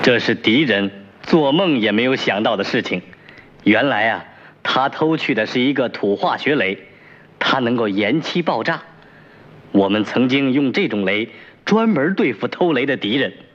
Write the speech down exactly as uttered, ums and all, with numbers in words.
这是敌人做梦也没有想到的事情。原来啊，他偷去的是一个土化学雷，它能够延期爆炸。我们曾经用这种雷专门对付偷雷的敌人。